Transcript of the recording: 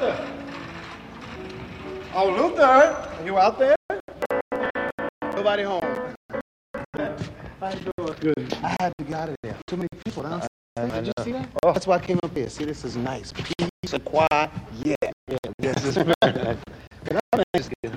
Oh, Luther, you out there? Nobody home. How you doing? Good. I had to get out of there. Too many people downstairs. Did you see that? Oh, that's why I came up here. See, this is nice. Peace and quiet. Yeah. Yes, it's very nice. But I managed to get